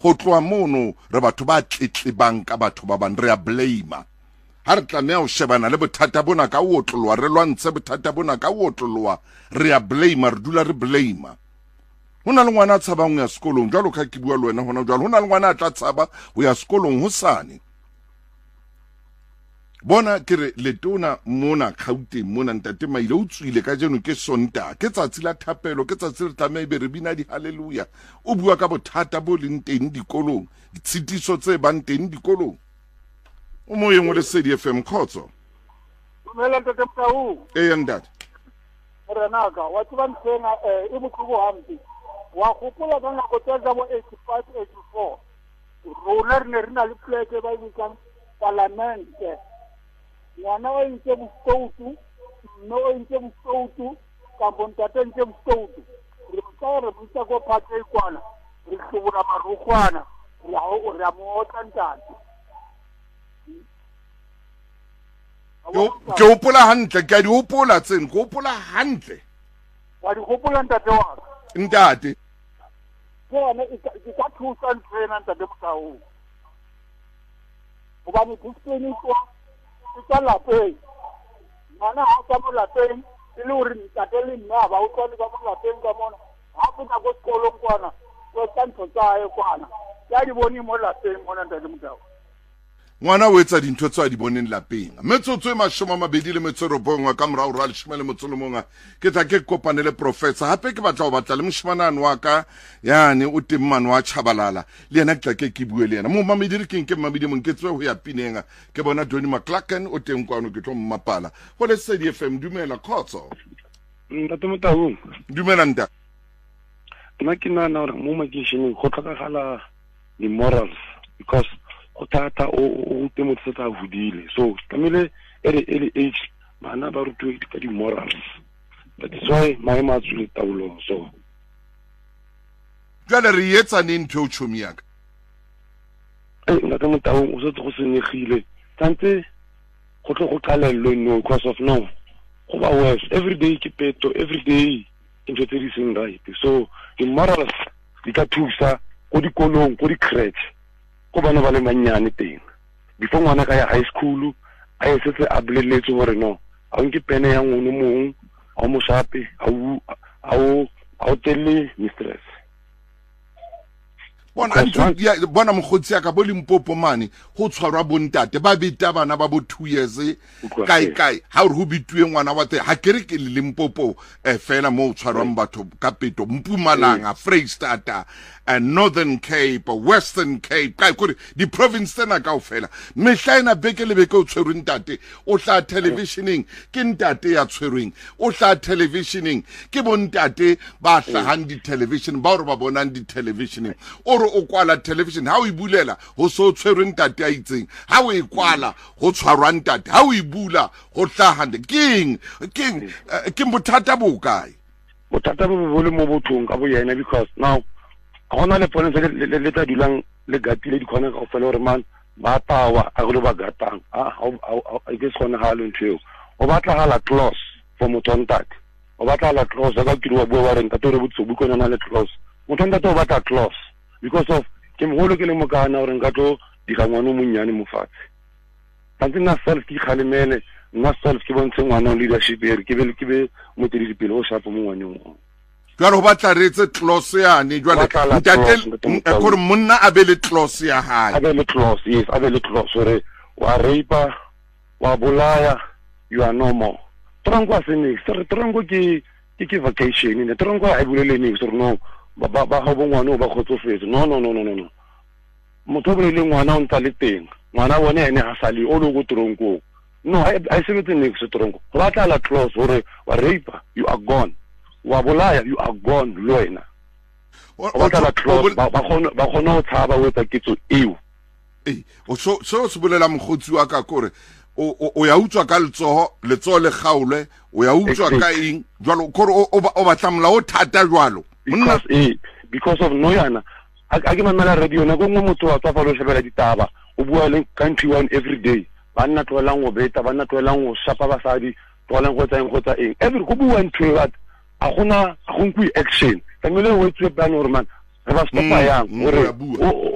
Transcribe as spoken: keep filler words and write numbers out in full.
go tloa mono re batho ba tletlebang ka batho ba bang re a blame ha re tlameha o shebana le bothata bona ka o otloloa re lwantshe bothata bona ka o otloloa re a blame re dula re blame hona le ngwana a tshabang ya sekolong jalo ka ke bua le wena hona jalo hona le ngwana a tla tshaba ho ya sekolong hosane bona ke re letona mona Gauteng mona ntate Maile o tswile ka jeno ke Sonta ke tsatsi la thapelo ke tsatsi le tlameha be re bina di haleluya o bua ka bothata bo leng teng dikolong ditshitiso tse bang teng dikolong o mo yeng le C D F M khotso mela ntate Mtau e yandad re naka wa tsuba ntsenga e botlhoko hampi wa gopola ka nako tsa bo eighty-five eighty-four rona re ne re na le pleke ba bitsang parlamente ngwana o ntse bostoutu no o ntse bostoutu ka bontate ntse bostoutu re tsa re butsa go phate ikwana re hlobora marukwana ya o re amotla ntate ke hopola hantle ke di hopola tsene ke hopola hantle wa di hopola ntate wa ntate bona e ka thusa ntsena ntate Mtau hobane discipline kwa tsa lapeng mana ha ka mo lapeng e le hore ntate le nna ba o tsone ka mo lapeng ka mona ha feta go sekolong kwana go tantso tsae kwana ya di boni mo lapeng mona ntate Mtau ngwana o etsa dintho tsa di boneng lapeng metsotso e mashoma mabedi le metsoro bongwa ka morao ra le shimele motsolo monga ke tla ke kopane le professor hape ke batla go batla le moshmanane wa ka yane o temmane wa Chabalala le yena ke tla ke ke bue le yena mo mamedi re keng ke mamedi mo nketswe ho ya pinenga ke bona Donnie McClacken o teng kwano ke tlo mmapala go le C D F M dumela khotso ntate Motau dumela nta nna ke nna na mo makishineng go tlhokagala di morals because o tata o te motho tsa hudile so tlamele ere early age bana ba rutwe ka di morals that is why my maths le taulo so jale re etsa ne ntho o chomiaka eh ntate Motau o se go senegile tante go tlo go qalello no because of no go ba worse every day ke peto every day into tse di seng right so the morals di ka thusa go dikolong go di crèche go bana ba le manyane teng before ngwana ka ya high school a e setse a boleletse gore no a nke pene ya ngwana mong a mo shape a o a o a telle mistress bona ya bona mogotsi ya ka bo Limpopo mane go tshwarwa bontate ba beta bana ba bo two years kai kai ha re ho bituwe ngwana wa te ha kere ke Limpopo eh fela mo tshwarwang batho ka peto Mpumalanga Freystata and Northern Cape Western Cape kai kore di province tsena ka ofela mehlaena beke le beke o tshwerweng ntate o tla televisioning ke ntate ya tshwerweng o tla televisioning ke bontate ba hlahang di television ba re ba bonang di televisioning o o kwala television ha o ibulela ho so tshwerweng ntate a itseng ha o e kwala ho tshwarwa ntate ha o ibula ho hlahande king king ke bothata bo kae bothata bo bo le mo bothong ka bo yena because now gona le pone le le tla dulang le gatile di khona ka fela hore man ba tawa a go ba gatang a a ke sona ha lo ntsheo o batla hala close for motontate o batla hala close ga ke wa bo ba reng ka tore botso bu kona na le close motontate o batla close because of ke mogolo ke le mokana hore nka tlo di ga ngwana mo nyane mo fatshe tantse na self ke khalemele na self ke bontshe ngwana leadership ere ke be ke be mo tedi dipele o shapo mo ngwaneng jwale ho batla retse close yane jwale ntate gore monna a be le close ya hae a be le close yes a be le close hore wa rape wa bolaya you are no more trongo a sene se trongo ke ke vacation ne trongo a bulele ne so no ba ba ba go ngwana o ba khotsofetse no no no no no motho bo le ngwana o ntse le teng ngwana bone ene ha sali o lo go trongo no I I sebetse ne go trongo go batla la close hore wa rape you are gone wa bolaya you are gone loena wa batla la close ba ba khona ba khona o tshaba o etsa kitso eo eh o so so se bolela mogotsi wa ka kore o o ya utswa ka letsoho letsoho le gaulwe o ya utswa ka eng jwalo kore o batla mola o thata jwalo because eh because of noyana a ke mamela radio na go ngo motho wa tswa lo shebela ditaba o bua le country one every day ba nna tlolang go beta ba nna tlolang go shapa basadi tlolang go tsa eng go tsa eng every go bua ntwe bat a gona a go nkwi action tlamele o tswe plan hore man re ba stopa yang gore